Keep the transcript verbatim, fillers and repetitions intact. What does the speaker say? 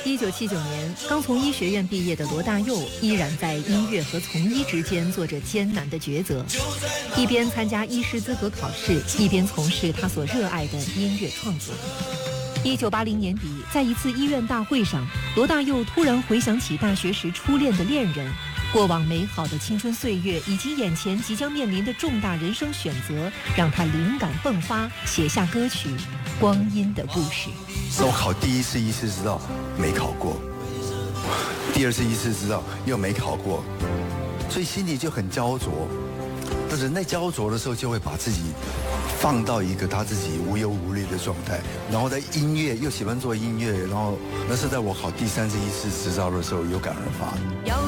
一九七九年，刚从医学院毕业的罗大佑依然在音乐和从医之间做着艰难的抉择，一边参加医师资格考试，一边从事他所热爱的音乐创作。一九八零年底，在一次医院大会上，罗大佑突然回想起大学时初恋的恋人，过往美好的青春岁月以及眼前即将面临的重大人生选择，让他灵感迸发，写下歌曲《光阴的故事》。 我考第一次医师执照没考过，第二次医师执照又没考过，所以心里就很焦灼。人在焦灼的时候，就会把自己放到一个他自己无忧无虑的状态，然后在音乐又喜欢做音乐，然后那是在我考第三次医师执照的时候有感而发。